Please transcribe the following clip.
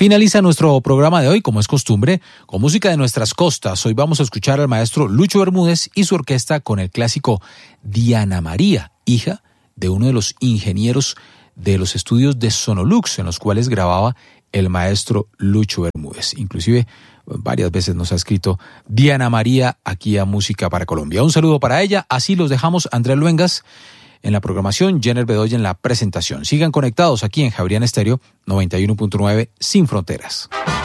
Finaliza nuestro programa de hoy, como es costumbre, con música de nuestras costas. Hoy vamos a escuchar al maestro Lucho Bermúdez y su orquesta con el clásico Diana María, hija de uno de los ingenieros de los estudios de Sonolux, en los cuales grababa el maestro Lucho Bermúdez. Inclusive varias veces nos ha escrito Diana María aquí a Música para Colombia. Un saludo para ella. Así los dejamos. Andrés Luengas en la programación, Jenner Bedoya en la presentación. Sigan conectados aquí en Javeriana Estéreo 91.9 Sin Fronteras.